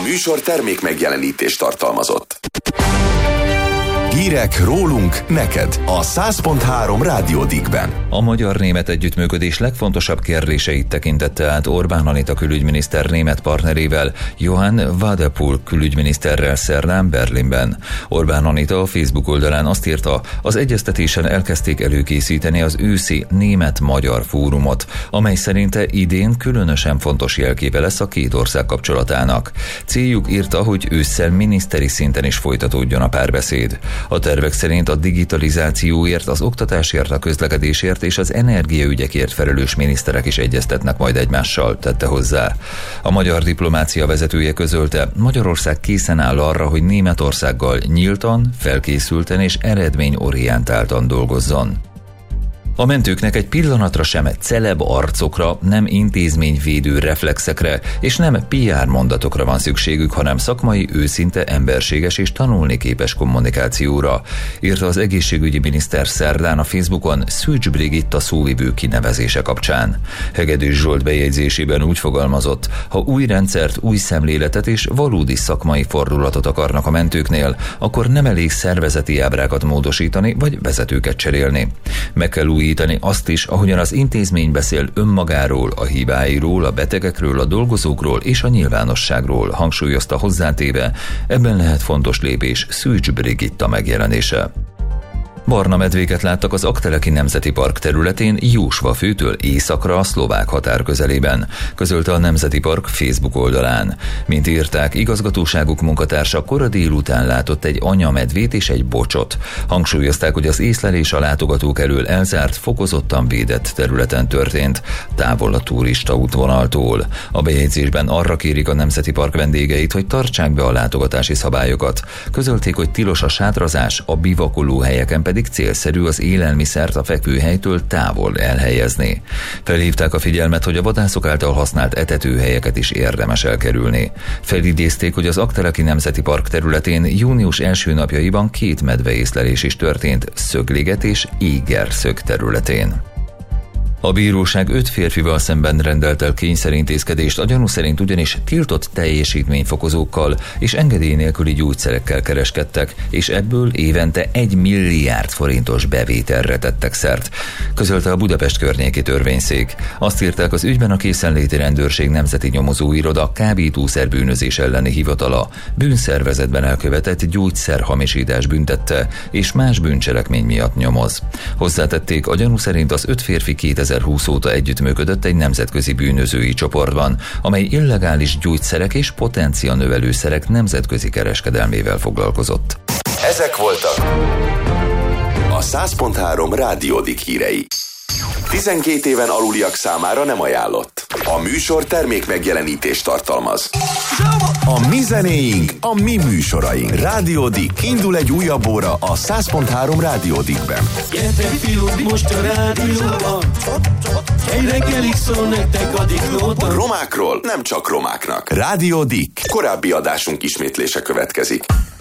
A műsor termék megjelenítést tartalmazott. Hírek rólunk neked a 100.3 Rádió Dickben. A magyar-német együttműködés legfontosabb kérdéseit tekintette át Orbán Anita külügyminiszter német partnerével, Johann Wadephul külügyminiszterrel szerdán Berlinben. Orbán Anita a Facebook oldalán azt írta, az egyeztetésen elkezdték előkészíteni az őszi német-magyar fórumot, amely szerinte idén különösen fontos jelképe lesz a két ország kapcsolatának. Céljuk, írta, hogy ősszel miniszteri szinten is folytatódjon a párbeszéd. A tervek szerint a digitalizációért, az oktatásért, a közlekedésért és az energiaügyekért felelős miniszterek is egyeztetnek majd egymással, tette hozzá. A magyar diplomácia vezetője közölte, Magyarország készen áll arra, hogy Németországgal nyíltan, felkészülten és eredményorientáltan dolgozzon. A mentőknek egy pillanatra sem celeb arcokra, nem intézményvédő reflexekre és nem PR mondatokra van szükségük, hanem szakmai, őszinte, emberséges és tanulni képes kommunikációra, írta az egészségügyi miniszter szerdán a Facebookon Szűcs Brigitta szóvivő kinevezése kapcsán. Hegedűs Zsolt bejegyzésében úgy fogalmazott, ha új rendszert, új szemléletet és valódi szakmai fordulatot akarnak a mentőknél, akkor nem elég szervezeti ábrákat módosítani vagy vezetőket cserélni. Meg kell újítani azt is, ahogyan az intézmény beszél önmagáról, a hibáiról, a betegekről, a dolgozókról és a nyilvánosságról, hangsúlyozta hozzátéve, ebben lehet fontos lépés Szűcs Brigitta megjelenése. Barna medvéket láttak az Aggteleki Nemzeti Park területén Jósvafőtől északra a szlovák határ közelében, közölte a Nemzeti Park Facebook oldalán. Mint írták, igazgatóságuk munkatársa kora délután látott egy anyamedvét és egy bocsot. Hangsúlyozták, hogy az észlelés a látogatók elől elzárt, fokozottan védett területen történt, távol a turista útvonaltól. A bejegyzésben arra kérik a Nemzeti Park vendégeit, hogy tartsák be a látogatási szabályokat. Közölték, hogy tilos a sátrazás, a bivakoló helyeken pedig célszerű az élelmiszert a fekvőhelytől távol elhelyezni. Felhívták a figyelmet, hogy a vadászok által használt etetőhelyeket is érdemes elkerülni. Felidézték, hogy az Aggteleki Nemzeti Park területén június első napjaiban 2 medveészlelés is történt Szögliget és Égerszög területén. A bíróság 5 férfival szemben rendelt el kényszerintézkedést, a gyanú szerint ugyanis tiltott teljesítményfokozókkal és engedély nélküli gyógyszerekkel kereskedtek, és ebből évente 1 milliárd forintos bevételre tettek szert, közölte a Budapest környéki törvényszék. Azt írták, az ügyben a Készenléti Rendőrség Nemzeti Nyomozóiroda kábítószerbűnözés elleni hivatala bűnszervezetben elkövetett gyógyszerhamisítás büntette, és más bűncselekmény miatt nyomoz. Hozzátették, a gyanú szerint az 5 férfi 2020 óta együttműködött egy nemzetközi bűnözői csoportban, amely illegális gyógyszerek és potencianövelőszerek nemzetközi kereskedelmével foglalkozott. Ezek voltak a 100.3 Rádió Dick hírei. 12 éven aluliak számára nem ajánlott. A műsor termék megjelenítést tartalmaz. A mi zenéink, a mi műsoraink. Rádió Dick indul egy újabb óra a 100.3 Rádió Dickben. Gyertek fiúk, most a rádióban, egy reggelig szól nektek a Dicknóta. Romákról nem csak romáknak. Rádió Dick. Korábbi adásunk ismétlése következik.